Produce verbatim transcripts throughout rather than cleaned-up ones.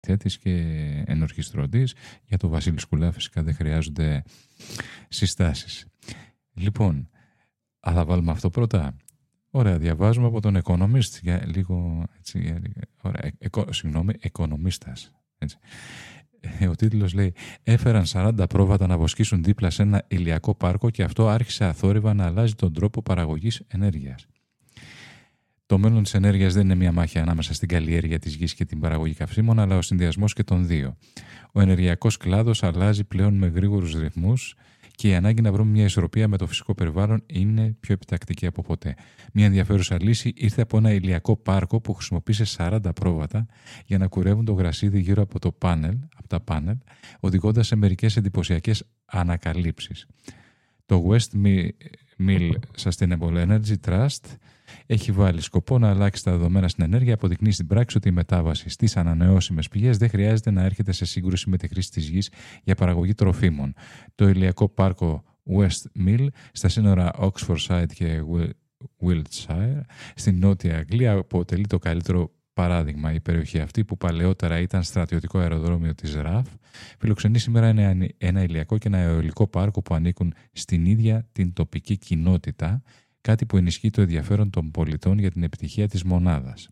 της και ενορχιστρωτής. Για το Βασίλη Σκουλά φυσικά δεν χρειάζονται συστάσεις. Λοιπόν, α, θα βάλουμε αυτό πρώτα. Ωραία, διαβάζουμε από τον Economist για λίγο, έτσι, για, ωραία, εκο, συγγνώμη, Οικονομίστας. Έτσι. Ο τίτλος λέει «Έφεραν σαράντα πρόβατα να βοσκήσουν δίπλα σε ένα ηλιακό πάρκο και αυτό άρχισε αθόρυβα να αλλάζει τον τρόπο παραγωγής ενέργειας». Το μέλλον της ενέργειας δεν είναι μια μάχη ανάμεσα στην καλλιέργεια της γης και την παραγωγή καυσίμων, αλλά ο συνδυασμός και των δύο. Ο ενεργειακός κλάδος αλλάζει πλέον με γρήγορους ρυθμούς και η ανάγκη να βρούμε μια ισορροπία με το φυσικό περιβάλλον είναι πιο επιτακτική από ποτέ. Μια ενδιαφέρουσα λύση ήρθε από ένα ηλιακό πάρκο που χρησιμοποίησε σαράντα πρόβατα για να κουρεύουν το γρασίδι γύρω από, το πάνελ, από τα πάνελ, οδηγώντας σε μερικές εντυπωσιακές ανακαλύψεις. Το West Mill Sustainable Energy Trust έχει βάλει σκοπό να αλλάξει τα δεδομένα στην ενέργεια, αποδεικνύει στην πράξη ότι η μετάβαση στις ανανεώσιμες πηγές δεν χρειάζεται να έρχεται σε σύγκρουση με τη χρήση της γης για παραγωγή τροφίμων. Το ηλιακό πάρκο West Mill στα σύνορα Oxfordshire και Wiltshire στην Νότια Αγγλία αποτελεί το καλύτερο παράδειγμα. Η περιοχή αυτή, που παλαιότερα ήταν στρατιωτικό αεροδρόμιο της ΡΑΦ, φιλοξενεί σήμερα ένα, ένα ηλιακό και ένα αιωλικό πάρκο που ανήκουν στην ίδια την τοπική κοινότητα, κάτι που ενισχύει το ενδιαφέρον των πολιτών για την επιτυχία της μονάδας.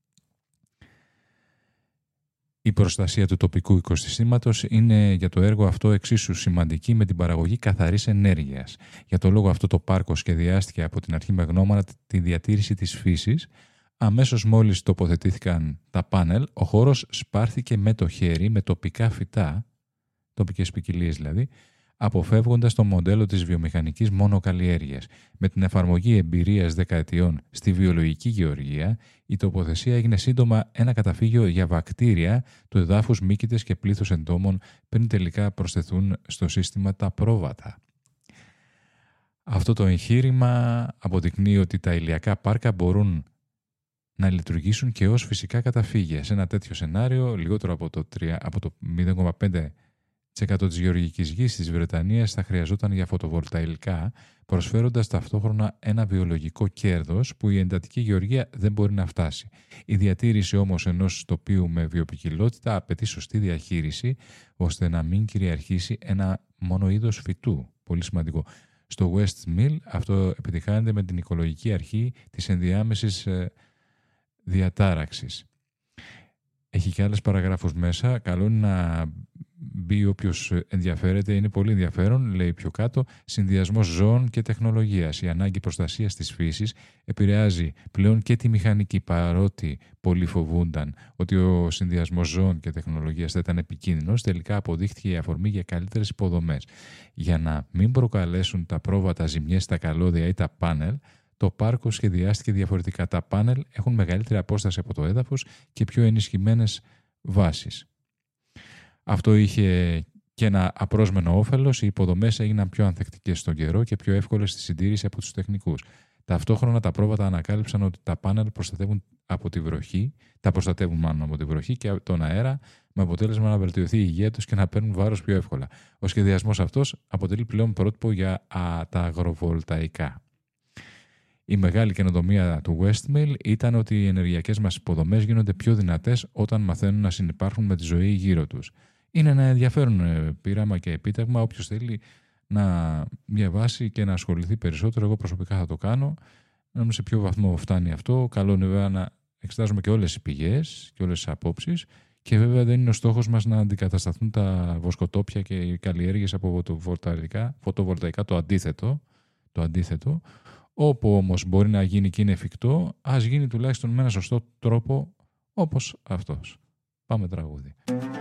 Η προστασία του τοπικού οικοσυστήματος είναι για το έργο αυτό εξίσου σημαντική με την παραγωγή καθαρής ενέργειας. Για το λόγο αυτό το πάρκο σχεδιάστηκε από την αρχή με γνώμονα τη διατήρηση της φύσης. Αμέσως μόλις τοποθετήθηκαν τα πάνελ, ο χώρος σπάρθηκε με το χέρι, με τοπικά φυτά, τοπικές ποικιλίες δηλαδή, αποφεύγοντας το μοντέλο της βιομηχανικής μονοκαλλιέργειας. Με την εφαρμογή εμπειρίας δεκαετιών στη βιολογική γεωργία, η τοποθεσία έγινε σύντομα ένα καταφύγιο για βακτήρια του εδάφους, μύκητες και πλήθος εντόμων πριν τελικά προσθεθούν στο σύστημα τα πρόβατα. Αυτό το εγχείρημα αποδεικνύει ότι τα ηλιακά πάρκα μπορούν να λειτουργήσουν και ως φυσικά καταφύγια. Σε ένα τέτοιο σενάριο, λιγότερο από το, από το μηδέν κόμμα πέντε τοις εκατό της γεωργικής γης της Βρετανίας θα χρειαζόταν για φωτοβολταϊκά, προσφέροντας ταυτόχρονα ένα βιολογικό κέρδος που η εντατική γεωργία δεν μπορεί να φτάσει. Η διατήρηση όμως ενός τοπίου με βιοποικιλότητα απαιτεί σωστή διαχείριση, ώστε να μην κυριαρχήσει ένα μόνο είδος φυτού. Πολύ σημαντικό. Στο West Mill αυτό επιτυχάνεται με την οικολογική αρχή της ενδιάμεσης ε, διατάραξης. Έχει και άλλες παραγράφους μέσα. Καλό είναι να μπει όποιος ενδιαφέρεται. Είναι πολύ ενδιαφέρον, λέει πιο κάτω, συνδυασμός ζώων και τεχνολογίας. Η ανάγκη προστασίας της φύσης επηρεάζει πλέον και τη μηχανική, παρότι πολλοί φοβούνταν ότι ο συνδυασμός ζώων και τεχνολογίας θα ήταν επικίνδυνος, τελικά αποδείχθηκε η αφορμή για καλύτερες υποδομές. Για να μην προκαλέσουν τα πρόβατα ζημιές στα καλώδια ή τα πάνελ, το πάρκο σχεδιάστηκε διαφορετικά. Τα πάνελ έχουν μεγαλύτερη απόσταση από το έδαφος και πιο ενισχυμένες βάσεις. Αυτό είχε και ένα απρόσμενο όφελος. Οι υποδομές έγιναν πιο ανθεκτικές στον καιρό και πιο εύκολες στη συντήρηση από τους τεχνικούς. Ταυτόχρονα τα πρόβατα ανακάλυψαν ότι τα πάνελ προστατεύουν από τη βροχή, τα προστατεύουν μάλλον από τη βροχή και τον αέρα, με αποτέλεσμα να βελτιωθεί η υγεία τους και να παίρνουν βάρος πιο εύκολα. Ο σχεδιασμός αυτός αποτελεί πλέον πρότυπο για α, τα αγροβολταϊκά. Η μεγάλη καινοτομία του West Mill ήταν ότι οι ενεργειακές μας υποδομές γίνονται πιο δυνατές όταν μαθαίνουν να συνυπάρχουν με τη ζωή γύρω τους. Είναι ένα ενδιαφέρον πείραμα και επίτευγμα. Όποιος θέλει να διαβάσει και να ασχοληθεί περισσότερο, εγώ προσωπικά θα το κάνω. Να δούμε σε ποιο βαθμό φτάνει αυτό. Καλό είναι βέβαια να εξετάζουμε και όλες οι πηγές και όλες τις απόψεις. Και βέβαια δεν είναι ο στόχος μας να αντικατασταθούν τα βοσκοτόπια και οι καλλιέργειες από φωτοβολταϊκά, φωτοβολταϊκά το αντίθετο. Το αντίθετο. Όπου όμως μπορεί να γίνει και είναι εφικτό, ας γίνει τουλάχιστον με ένα σωστό τρόπο όπως αυτός. Πάμε τραγούδι.